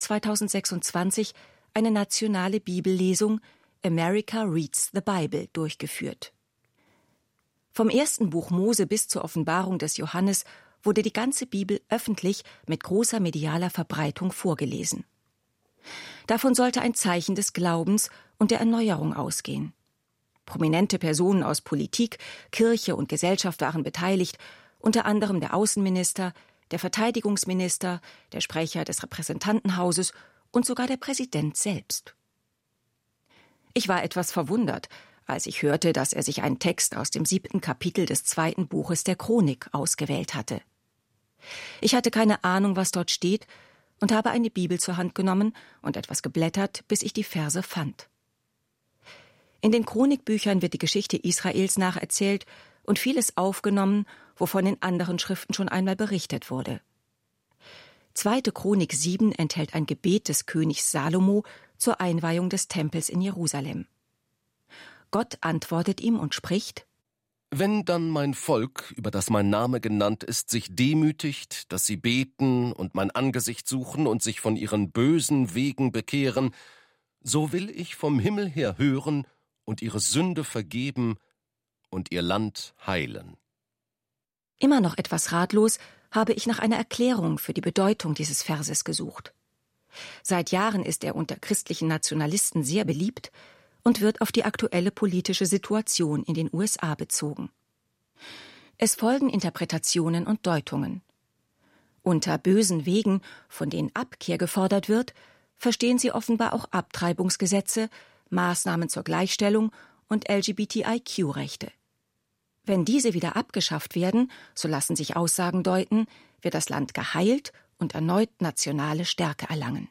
2026 eine nationale Bibellesung America Reads the Bible durchgeführt. Vom ersten Buch Mose bis zur Offenbarung des Johannes wurde die ganze Bibel öffentlich mit großer medialer Verbreitung vorgelesen. Davon sollte ein Zeichen des Glaubens und der Erneuerung ausgehen. Prominente Personen aus Politik, Kirche und Gesellschaft waren beteiligt, unter anderem der Außenminister, der Verteidigungsminister, der Sprecher des Repräsentantenhauses und sogar der Präsident selbst. Ich war etwas verwundert, als ich hörte, dass er sich einen Text aus dem 7. Kapitel des 2. Buches der Chronik ausgewählt hatte. Ich hatte keine Ahnung, was dort steht, und habe eine Bibel zur Hand genommen und etwas geblättert, bis ich die Verse fand. In den Chronikbüchern wird die Geschichte Israels nacherzählt und vieles aufgenommen, wovon in anderen Schriften schon einmal berichtet wurde. 2. Chronik 7 enthält ein Gebet des Königs Salomo zur Einweihung des Tempels in Jerusalem. Gott antwortet ihm und spricht: Wenn dann mein Volk, über das mein Name genannt ist, sich demütigt, dass sie beten und mein Angesicht suchen und sich von ihren bösen Wegen bekehren, so will ich vom Himmel her hören und ihre Sünde vergeben und ihr Land heilen. Immer noch etwas ratlos habe ich nach einer Erklärung für die Bedeutung dieses Verses gesucht. Seit Jahren ist er unter christlichen Nationalisten sehr beliebt und wird auf die aktuelle politische Situation in den USA bezogen. Es folgen Interpretationen und Deutungen. Unter bösen Wegen, von denen Abkehr gefordert wird, verstehen sie offenbar auch Abtreibungsgesetze, Maßnahmen zur Gleichstellung und LGBTIQ-Rechte. Wenn diese wieder abgeschafft werden, so lassen sich Aussagen deuten, wird das Land geheilt und erneut nationale Stärke erlangen.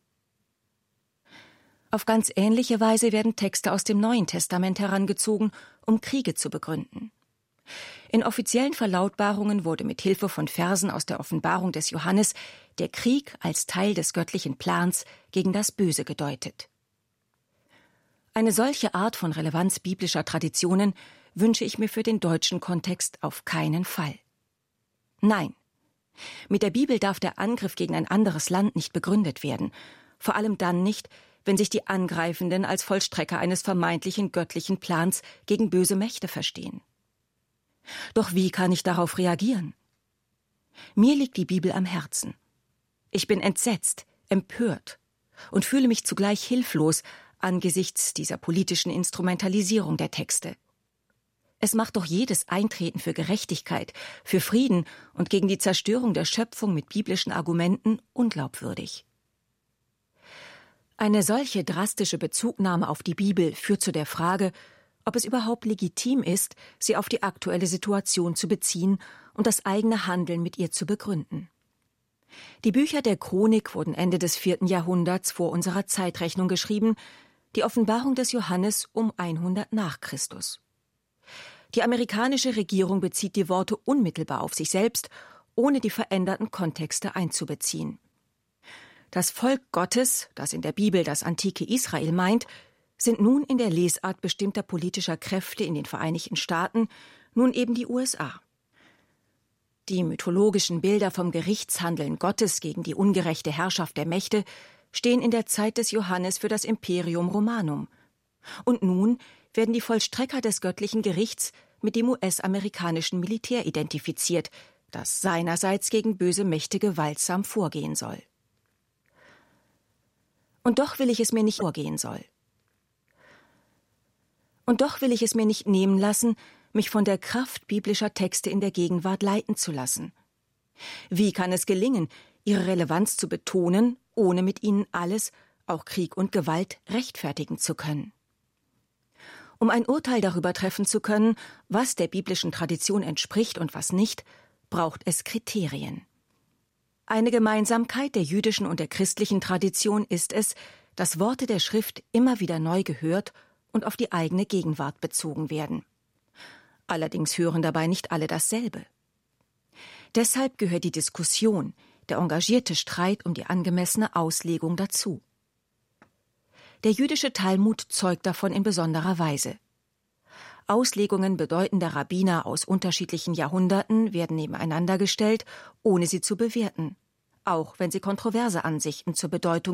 Auf ganz ähnliche Weise werden Texte aus dem Neuen Testament herangezogen, um Kriege zu begründen. In offiziellen Verlautbarungen wurde mit Hilfe von Versen aus der Offenbarung des Johannes der Krieg als Teil des göttlichen Plans gegen das Böse gedeutet. Eine solche Art von Relevanz biblischer Traditionen wünsche ich mir für den deutschen Kontext auf keinen Fall. Nein, mit der Bibel darf der Angriff gegen ein anderes Land nicht begründet werden, vor allem dann nicht, wenn sich die Angreifenden als Vollstrecker eines vermeintlichen göttlichen Plans gegen böse Mächte verstehen. Doch wie kann ich darauf reagieren? Mir liegt die Bibel am Herzen. Ich bin entsetzt, empört und fühle mich zugleich hilflos angesichts dieser politischen Instrumentalisierung der Texte. Es macht doch jedes Eintreten für Gerechtigkeit, für Frieden und gegen die Zerstörung der Schöpfung mit biblischen Argumenten unglaubwürdig. Eine solche drastische Bezugnahme auf die Bibel führt zu der Frage, ob es überhaupt legitim ist, sie auf die aktuelle Situation zu beziehen und das eigene Handeln mit ihr zu begründen. Die Bücher der Chronik wurden Ende des 4. Jahrhunderts vor unserer Zeitrechnung geschrieben, die Offenbarung des Johannes um 100 nach Christus. Die amerikanische Regierung bezieht die Worte unmittelbar auf sich selbst, ohne die veränderten Kontexte einzubeziehen. Das Volk Gottes, das in der Bibel das antike Israel meint, sind nun in der Lesart bestimmter politischer Kräfte in den Vereinigten Staaten nun eben die USA. Die mythologischen Bilder vom Gerichtshandeln Gottes gegen die ungerechte Herrschaft der Mächte stehen in der Zeit des Johannes für das Imperium Romanum. Und nun werden die Vollstrecker des göttlichen Gerichts mit dem US-amerikanischen Militär identifiziert, das seinerseits gegen böse Mächte gewaltsam vorgehen soll. Und doch will ich es mir nicht nehmen lassen, mich von der Kraft biblischer Texte in der Gegenwart leiten zu lassen. Wie kann es gelingen, ihre Relevanz zu betonen, ohne mit ihnen alles, auch Krieg und Gewalt, rechtfertigen zu können? Um ein Urteil darüber treffen zu können, was der biblischen Tradition entspricht und was nicht, braucht es Kriterien. Eine Gemeinsamkeit der jüdischen und der christlichen Tradition ist es, dass Worte der Schrift immer wieder neu gehört und auf die eigene Gegenwart bezogen werden. Allerdings hören dabei nicht alle dasselbe. Deshalb gehört die Diskussion, der engagierte Streit um die angemessene Auslegung dazu. Der jüdische Talmud zeugt davon in besonderer Weise. Auslegungen bedeutender Rabbiner aus unterschiedlichen Jahrhunderten werden nebeneinander gestellt, ohne sie zu bewerten, auch wenn sie kontroverse Ansichten zur Bedeutung